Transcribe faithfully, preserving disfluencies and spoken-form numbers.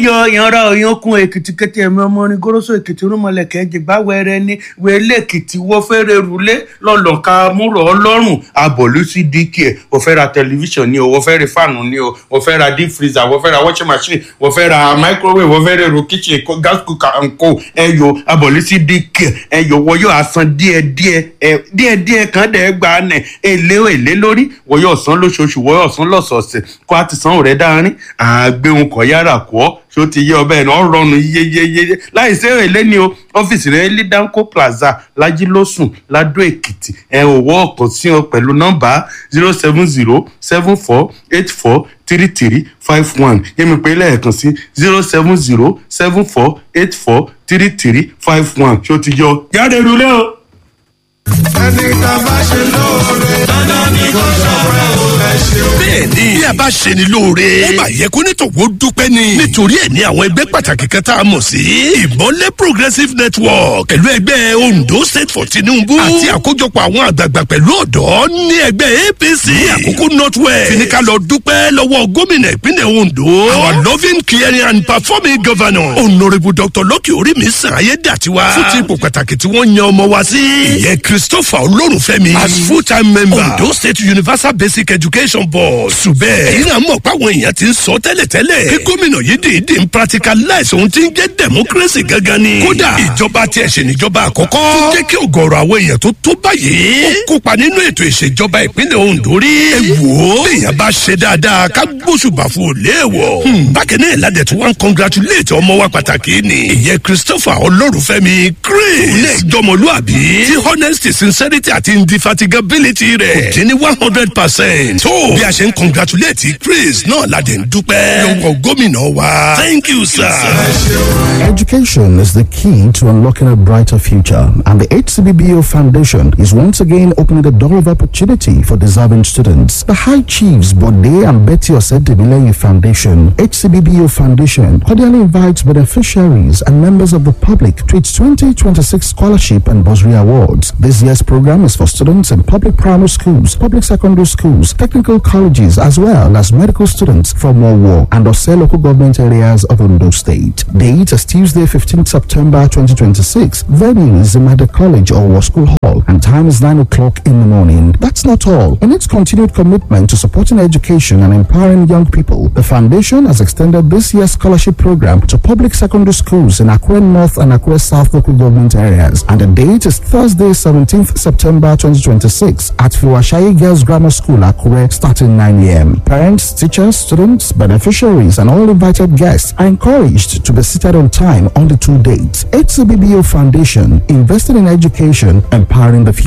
yọ ìyanra òyìnkùn èkìtì kété ẹ̀mí ọmọ orin goroso èkìtì rúmọlẹ̀kẹ́ jìgbà wẹrẹ ní wẹlé èkìtì wọ́n fẹ́rẹ̀ rúlé lọ́lọ́ka múrọ̀ ọlọ́run abọ̀lú sí dk ẹ̀ wọ́n fẹ́ ra tẹlifíṣàn ni o wọ́n fẹ́ ra fáànù ni o wọ́n fẹ́ ra deep freezer wọ́n fẹ́ ra washing machine wọ́n fẹ́ ra microwave wọ́n fẹ́ ra èrò kitchen gas cooker and co ẹ̀yọ abọ̀lú sí dk ẹ̀yọ wọ́n yóò asan díẹ̀díẹ̀ ẹ̀ díẹ̀díẹ̀ kan dẹ̀ gbà nẹ̀ èlé èlé lórí wọ́n yóò san lóṣooṣù wọ́n yóò san lọ́sọ̀ọ̀sẹ̀ kó a ti san òrẹ́ dáárín àgbéhùn kọ̀ yára kọ́ ṣó ti yé ọbẹ̀ náà rọrùn yeyeyeye láì sí èlé ni o ọ́fíìsì rẹ̀ ní danco plaza lajilósùn ladó èkìtì ẹ ò wọ́ ọ̀kan sí ọ pẹ̀lú nọ́mbà zero seven zero seven four eight four three three five one yẹ́mi pé lẹ́ẹ̀kan sí zero seven zero seven four eight four three three five one ṣó ti yọ jáde rúlé o. ẹni tá a bá ṣe lóore dandan ni kò ṣọpẹ́ o ẹ ṣeun. bẹ́ẹ̀ni bí a bá ṣe ni lóore ó bá yẹ kó nítòwó dúpẹ́ ni nítorí ẹ̀ ní àwọn ẹgbẹ́ pàtàkì kan tá a mọ̀ sí ìmọ̀lẹ̀ progressive network pẹ̀lú ẹgbẹ́ ondo state for tinubu àti àkójọpọ̀ àwọn àgbààgbà pẹ̀lú ọ̀dọ́ ní ẹgbẹ́ apc ní àkókò northwest fi ní ká lọ dúpẹ́ lọ́wọ́ gómìnà ìpínlẹ̀ ondo our loving caring and performing governor honourable dr lọ́kì orímísàn ayédàtiwa fún ti ipò pàtàkì tí wọ́n yan ọmọ wa sí ìyẹn christopher olórùnfẹ́mi as full time member ondo state universal basic education board ṣùgbẹ́ èyí náà mọ̀ páwọn èèyàn ti ń sọ tẹ́lẹ̀tẹ́lẹ̀ kí gómìnà yìí dìídì ń practicalize ohun tí ń jẹ́ democracy gangan ni kódà ìjọba tí ẹ̀ ṣe níjọba àkọ́kọ́ tó jẹ́ kí ọ̀gọ̀rọ̀ àwọn èèyàn tó tó báyìí ó kópa nínú ètò ìṣèjọba ìpínlẹ̀ ondo rí ẹ wò ó èèyàn bá ṣe dáadáa ká gbóṣùbà fún òléèwọ̀ bákan náà ládẹ̀ tí wọ́n ń congratulate ọmọ wa pàtàkì ni ìyẹn christopher olórùfẹ́mi chris ilé ìjọmọlúàbí tí honesty sincerity àti indefatigability rẹ̀ kò dín ní one hundred percent tó bí a ṣe ń congratulate chris náà ládẹ̀ ń dúpẹ́ lọ́wọ́ gómìnà wa thank you sir. Education is the key to unlocking a brighter future, and the H C B B O Foundation is once again opening the door of opportunity for deserving students. The High Chiefs Bode and Betty Osedimileyi Foundation, H C B B O Foundation, cordially invites beneficiaries and members of the public to its twenty twenty-six Scholarship and Bursary Awards. This year's program is for students in public primary schools, public secondary schools, technical colleges, as well as medical students from Owo and Ose local government areas of Ondo State. Date is Tuesday, fifteenth September twenty twenty-six. Venue is Imade College or School Hall, and time is nine o'clock in the morning. That's not all. In its continued commitment to supporting education and empowering young people, the foundation has extended this year's scholarship program to public secondary schools in Akure North and Akure South local government areas. And the date is Thursday, seventeenth September twenty twenty-six at Fiwashayi Girls Grammar School, Akure, starting nine a.m. Parents, teachers, students, beneficiaries, and all invited guests are encouraged to be seated on time on the two dates. H C B B O Foundation, invested in education, empowering the future.